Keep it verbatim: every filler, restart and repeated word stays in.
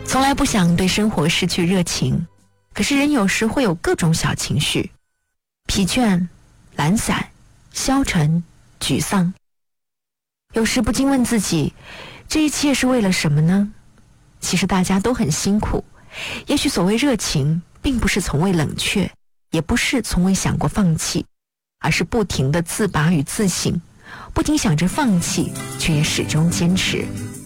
从来不想对生活失去热情，可是人有时会有各种小情绪，疲倦、懒散、消沉、沮丧。有时不禁问自己，这一切是为了什么呢？其实大家都很辛苦，也许所谓热情并不是从未冷却，也不是从未想过放弃，而是不停的自拔与自省，不停想着放弃，却也始终坚持。